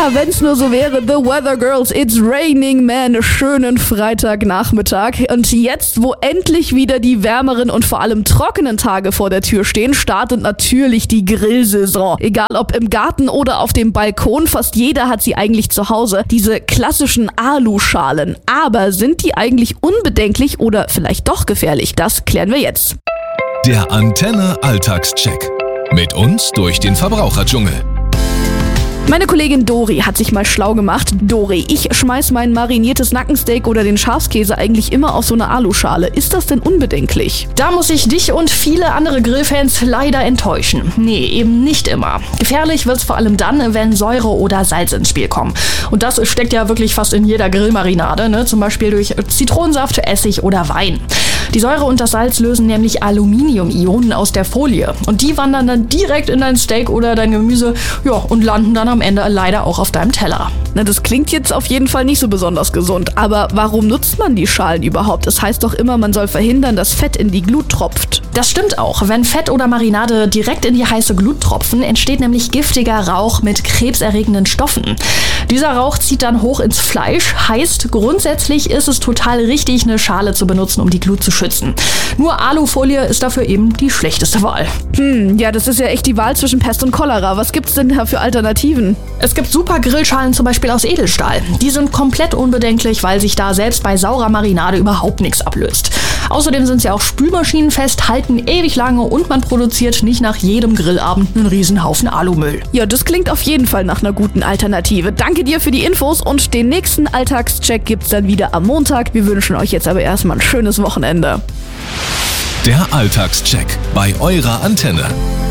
wenn's nur so wäre. The Weather Girls, it's raining, man. Schönen Freitagnachmittag. Und jetzt, wo endlich wieder die wärmeren und vor allem trockenen Tage vor der Tür stehen, startet natürlich die Grillsaison. Egal ob im Garten oder auf dem Balkon, fast jeder hat sie eigentlich zu Hause. Diese klassischen Aluschalen. Aber sind die eigentlich unbedenklich oder vielleicht doch gefährlich? Das klären wir jetzt. Der Antenne Alltagscheck. Mit uns durch den Verbraucherdschungel. Meine Kollegin Dori hat sich mal schlau gemacht. Dori, ich schmeiß mein mariniertes Nackensteak oder den Schafskäse eigentlich immer auf so eine Aluschale. Ist das denn unbedenklich? Da muss ich dich und viele andere Grillfans leider enttäuschen. Nee, eben nicht immer. Gefährlich wird's vor allem dann, wenn Säure oder Salz ins Spiel kommen. Und das steckt ja wirklich fast in jeder Grillmarinade, ne? Zum Beispiel durch Zitronensaft, Essig oder Wein. Die Säure und das Salz lösen nämlich Aluminium-Ionen aus der Folie. Und die wandern dann direkt in dein Steak oder dein Gemüse, ja, und landen dann am Ende leider auch auf deinem Teller. Na, das klingt jetzt auf jeden Fall nicht so besonders gesund. Aber warum nutzt man die Schalen überhaupt? Es heißt doch immer, man soll verhindern, dass Fett in die Glut tropft. Das stimmt auch. Wenn Fett oder Marinade direkt in die heiße Glut tropfen, entsteht nämlich giftiger Rauch mit krebserregenden Stoffen. Dieser Rauch zieht dann hoch ins Fleisch. Heißt, grundsätzlich ist es total richtig, eine Schale zu benutzen, um die Glut zu schützen. Nur Alufolie ist dafür eben die schlechteste Wahl. Ja, das ist ja echt die Wahl zwischen Pest und Cholera. Was gibt's denn da für Alternativen? Es gibt super Grillschalen zum Beispiel aus Edelstahl. Die sind komplett unbedenklich, weil sich da selbst bei saurer Marinade überhaupt nichts ablöst. Außerdem sind sie auch spülmaschinenfest, halten ewig lange und man produziert nicht nach jedem Grillabend einen Riesenhaufen Alumüll. Ja, das klingt auf jeden Fall nach einer guten Alternative. Danke dir für die Infos und den nächsten Alltagscheck gibt's dann wieder am Montag. Wir wünschen euch jetzt aber erstmal ein schönes Wochenende. Der Alltagscheck bei eurer Antenne.